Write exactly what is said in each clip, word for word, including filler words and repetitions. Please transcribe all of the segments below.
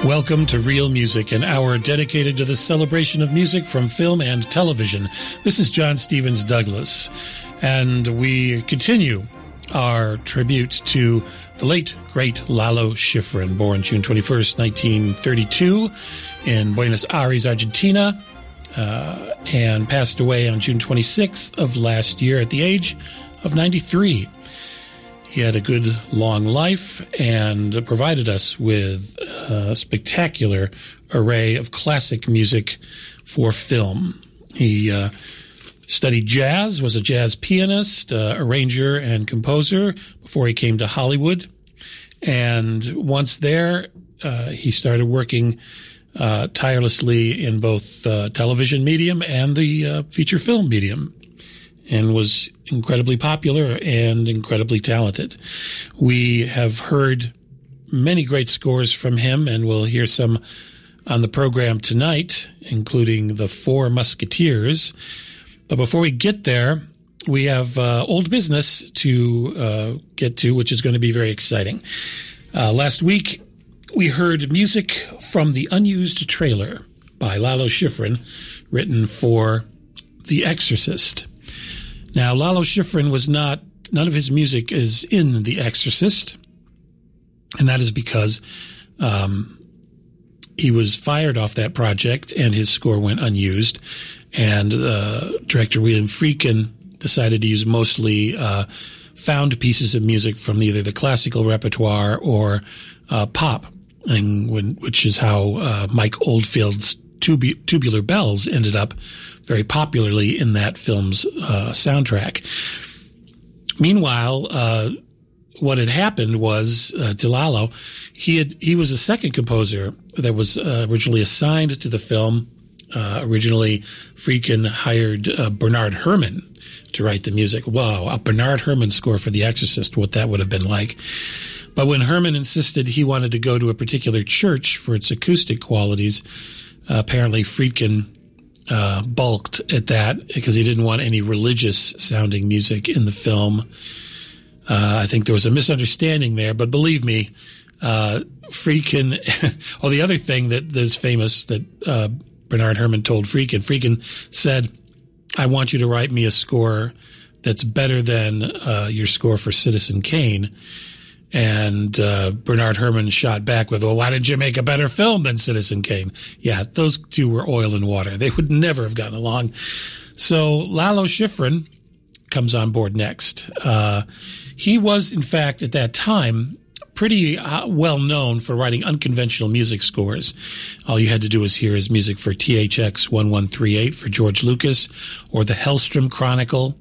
Welcome to Real Music, an hour dedicated to the celebration of music from film and television. This is John Stevens Douglas, and we continue our tribute to the late, great Lalo Schifrin, born June twenty-first, nineteen thirty-two in Buenos Aires, Argentina, uh, and passed away on June twenty-sixth of last year at the age of ninety-three. He had a good, long life and provided us with a spectacular array of classic music for film. He uh, studied jazz, was a jazz pianist, uh, arranger, and composer before he came to Hollywood. And once there, uh, he started working uh, tirelessly in both uh, television medium and the uh, feature film medium, and was incredibly popular and incredibly talented. We have heard many great scores from him, and we'll hear some on the program tonight, including The Four Musketeers. But before we get there, we have uh, old business to uh, get to, which is going to be very exciting. Uh, last week, we heard music from the unused trailer by Lalo Schifrin, written for The Exorcist. Now, Lalo Schifrin was not, none of his music is in The Exorcist, and that is because um, he was fired off that project and his score went unused, and uh, director William Friedkin decided to use mostly uh, found pieces of music from either the classical repertoire or uh, pop, and when, which is how uh, Mike Oldfield's Tubu- Tubular Bells ended up very popularly in that film's uh, soundtrack. Meanwhile, uh, what had happened was uh, to Lalo, he had he was a second composer that was uh, originally assigned to the film. Uh, originally, Friedkin hired uh, Bernard Herrmann to write the music. Whoa, a Bernard Herrmann score for The Exorcist, what that would have been like. But when Herrmann insisted he wanted to go to a particular church for its acoustic qualities, uh, apparently Friedkin Uh, balked at that because he didn't want any religious sounding music in the film. Uh, I think there was a misunderstanding there, but believe me, uh, Friedkin, oh, the other thing that is famous that uh, Bernard Herrmann told Friedkin, Friedkin said, I want you to write me a score that's better than uh, your score for Citizen Kane. And uh, Bernard Herrmann shot back with, well, why didn't you make a better film than Citizen Kane? Yeah, those two were oil and water. They would never have gotten along. So Lalo Schifrin comes on board next. Uh, he was, in fact, at that time, pretty uh, well known for writing unconventional music scores. All you had to do was hear his music for T H X eleven thirty-eight for George Lucas, or the Hellstrom Chronicle.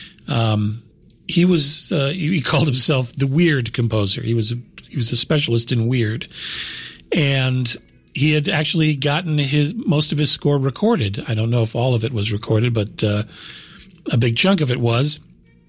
Um He was, uh, he called himself the weird composer. He was, a, he was a specialist in weird. And he had actually gotten his, most of his score recorded. I don't know if all of it was recorded, but, uh, a big chunk of it was.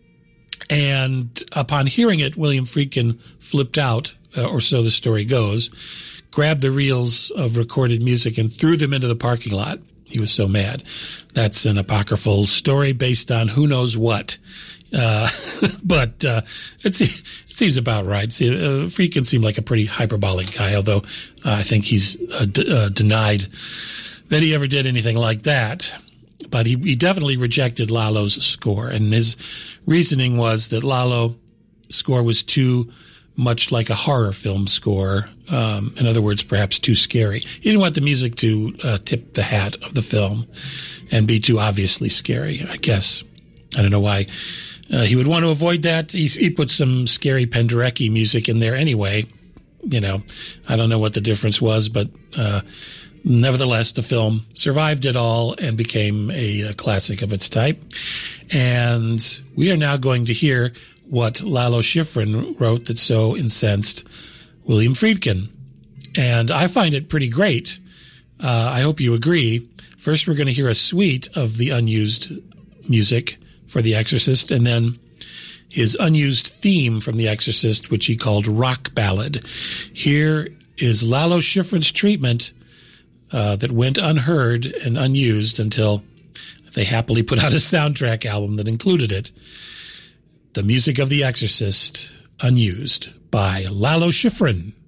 And upon hearing it, William Friedkin flipped out, uh, or so the story goes, grabbed the reels of recorded music and threw them into the parking lot. He was so mad. That's an apocryphal story based on who knows what. Uh, but, uh, it's, it seems about right. See, uh, Friedkin seemed like a pretty hyperbolic guy, although uh, I think he's uh, d- uh, denied that he ever did anything like that. But he, he definitely rejected Lalo's score, and his reasoning was that Lalo's score was too much like a horror film score. Um, in other words, perhaps too scary. He didn't want the music to uh, tip the hat of the film and be too obviously scary, I guess. I don't know why. Uh, he would want to avoid that. He, he put some scary Penderecki music in there anyway. You know, I don't know what the difference was, but uh, nevertheless, the film survived it all and became a, a classic of its type. And we are now going to hear what Lalo Schifrin wrote that so incensed William Friedkin. And I find it pretty great. Uh, I hope you agree. First, we're going to hear a suite of the unused music for The Exorcist, and then his unused theme from The Exorcist, which he called Rock Ballad. Here is Lalo Schifrin's treatment uh, that went unheard and unused until they happily put out a soundtrack album that included it. The music of The Exorcist, unused, by Lalo Schifrin.